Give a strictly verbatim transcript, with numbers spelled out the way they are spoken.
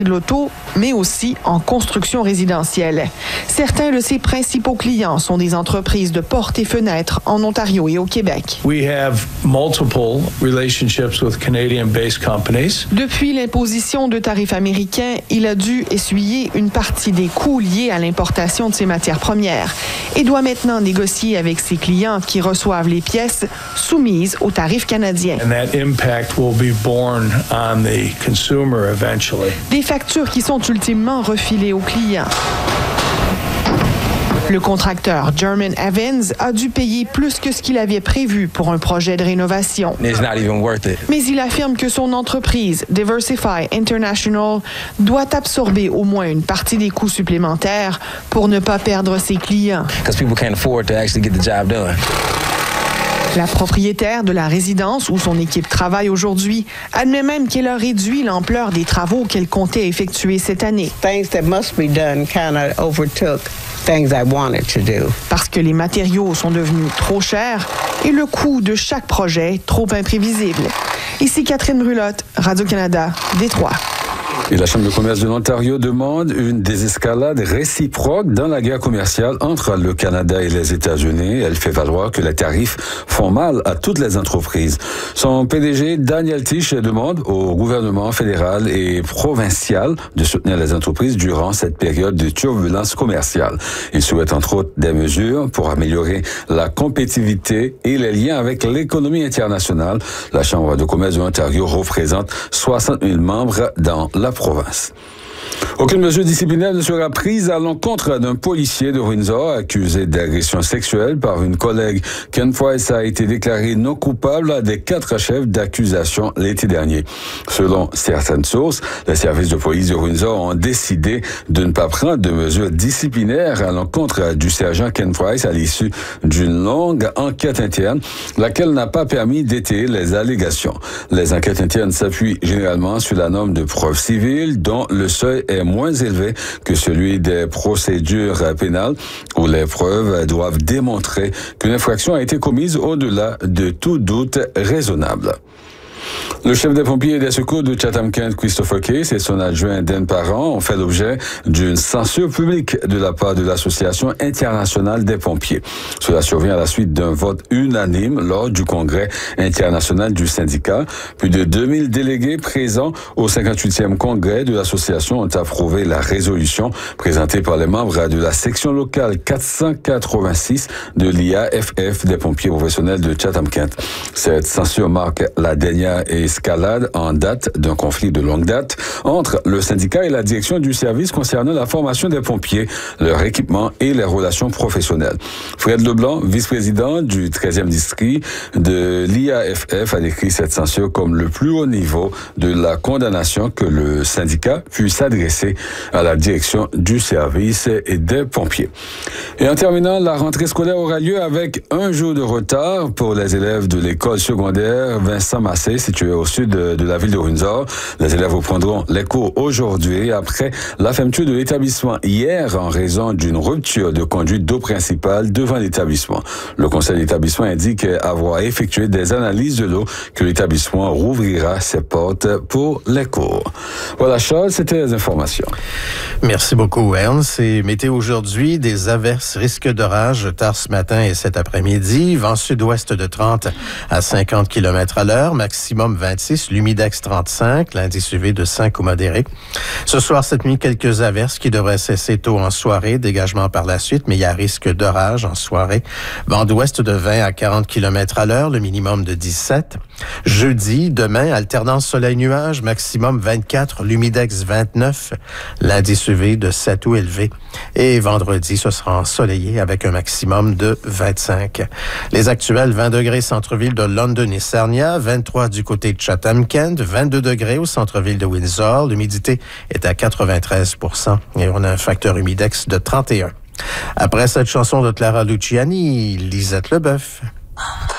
de l'auto, mais aussi en construction résidentielle. Certains de ses principaux clients sont des entreprises de portes et fenêtres en Ontario et au Québec. We have multiple relationships with Canadian-based companies. Depuis l'imposition de tarifs américains, il a dû essuyer une partie des coûts liés à l'importation de ses matières premières et doit maintenant négocier avec ses clients qui reçoivent les pièces soumises aux tarifs canadiens. And that impact will be borne on the consumer eventually. Des factures qui sont ultimement refilées aux clients. Le contracteur German Evans a dû payer plus que ce qu'il avait prévu pour un projet de rénovation. It's not even worth it. Mais il affirme que son entreprise, Diversify International, doit absorber au moins une partie des coûts supplémentaires pour ne pas perdre ses clients. Because people can't afford to actually get the job done. La propriétaire de la résidence où son équipe travaille aujourd'hui admet même qu'elle a réduit l'ampleur des travaux qu'elle comptait effectuer cette année. Things that must be done kind of overtook things I wanted to do. Parce que les matériaux sont devenus trop chers et le coût de chaque projet trop imprévisible. Ici Catherine Brulotte, Radio-Canada, Détroit. Et la Chambre de commerce de l'Ontario demande une désescalade réciproque dans la guerre commerciale entre le Canada et les États-Unis. Elle fait valoir que les tarifs font mal à toutes les entreprises. Son P D G, Daniel Tisch, demande au gouvernement fédéral et provincial de soutenir les entreprises durant cette période de turbulence commerciale. Il souhaite entre autres des mesures pour améliorer la compétitivité et les liens avec l'économie internationale. La Chambre de commerce de l'Ontario représente soixante mille membres dans la province. Aucune mesure disciplinaire ne sera prise à l'encontre d'un policier de Windsor accusé d'agression sexuelle par une collègue. Ken Price a été déclaré non coupable des quatre chefs d'accusation l'été dernier. Selon certaines sources, les services de police de Windsor ont décidé de ne pas prendre de mesures disciplinaires à l'encontre du sergent Ken Price à l'issue d'une longue enquête interne, laquelle n'a pas permis d'étayer les allégations. Les enquêtes internes s'appuient généralement sur la norme de preuve civile dont le seuil est moins élevé que celui des procédures pénales où les preuves doivent démontrer qu'une infraction a été commise au-delà de tout doute raisonnable. Le chef des pompiers et des secours de Chatham-Kent, Christopher Case, et son adjoint Dan Parent ont fait l'objet d'une censure publique de la part de l'Association internationale des pompiers. Cela survient à la suite d'un vote unanime lors du congrès international du syndicat. Plus de deux mille délégués présents au cinquante-huitième congrès de l'association ont approuvé la résolution présentée par les membres de la section locale quatre cent quatre-vingt-six de l'I A F F des pompiers professionnels de Chatham-Kent. Cette censure marque la dernière escalade en date d'un conflit de longue date entre le syndicat et la direction du service concernant la formation des pompiers, leur équipement et les relations professionnelles. Fred Leblanc, vice-président du treizième district de l'I A F F, a décrit cette censure comme le plus haut niveau de la condamnation que le syndicat puisse adresser à la direction du service et des pompiers. Et en terminant, la rentrée scolaire aura lieu avec un jour de retard pour les élèves de l'école secondaire Vincent Massé, située au sud de, de la ville de Windsor. Les élèves reprendront les cours aujourd'hui après la fermeture de l'établissement hier en raison d'une rupture de conduite d'eau principale devant l'établissement. Le conseil d'établissement indique avoir effectué des analyses de l'eau que l'établissement rouvrira ses portes pour les cours. Voilà, Charles, c'était les informations. Merci beaucoup, Ernst. Et météo aujourd'hui, des averses, risque d'orage tard ce matin et cet après-midi. Vent sud-ouest de trente à cinquante kilomètres à l'heure, maximum vingt-six, l'humidex trente-cinq, l'indice U V de cinq ou modéré. Ce soir, cette nuit, quelques averses qui devraient cesser tôt en soirée, dégagement par la suite, mais il y a risque d'orage en soirée. Vent d'ouest de vingt à quarante kilomètres à l'heure, le minimum de dix-sept. Jeudi, demain, alternance soleil-nuage, maximum vingt-quatre, l'humidex vingt-neuf, l'indice U V de sept ou élevé. Et vendredi, ce sera ensoleillé avec un maximum de vingt-cinq. Les actuels vingt degrés centre-ville de London et Sarnia, vingt-trois du côté de Chatham-Kent, vingt-deux degrés au centre-ville de Windsor. L'humidité est à quatre-vingt-treize pour cent et on a un facteur humidex de trente et un. Après cette chanson de Clara Luciani, Lisette Leboeuf.